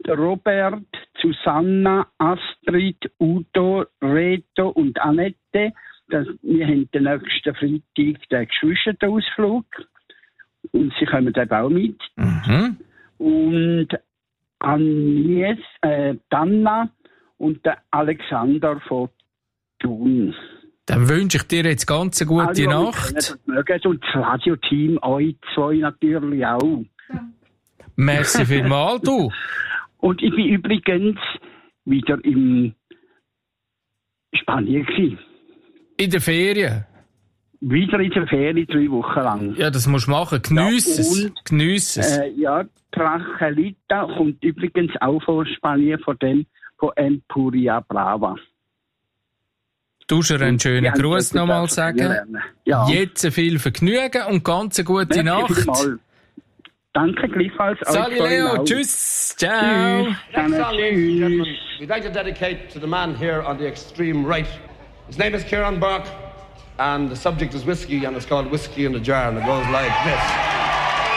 der Robert, Susanna, Astrid, Udo, Reto und Annette. Wir haben den nächsten Freitag den Geschwisterausflug. Und sie kommen eben auch mit. Mhm. Und Agnes, Anna und der Alexander von Thun. Dann wünsche ich dir jetzt ganz eine gute Nacht. Und das Radio-Team, euch zwei natürlich auch. Merci vielmals, du. Und ich bin übrigens wieder in Spanien gewesen. In der Ferien? Wieder in der Ferien, 3 Wochen lang. Ja, das musst du machen. Geniesse es. Geniesse es. Ja, Trachelita kommt übrigens auch von Spanien, von Empuria Brava. Du musst ihr einen schönen Gruß nochmal sagen. Ja. Jetzt viel Vergnügen und ganz eine gute Nacht. Vielmals. Danke gleichfalls. Sali Leo, tschüss, ciao. Next song, ladies and gentlemen, we'd like to dedicate to the man here on the extreme right. His name is Kieran Burke, and the subject is whiskey, and it's called Whiskey in the Jar, and it goes like this.